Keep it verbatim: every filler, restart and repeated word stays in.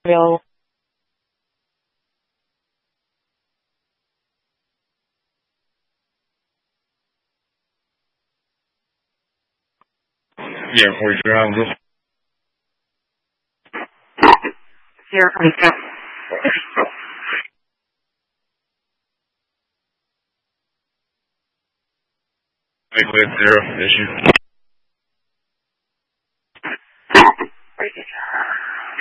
Real. Yeah, we drowned them. Here, I'm got. Make that zero issue.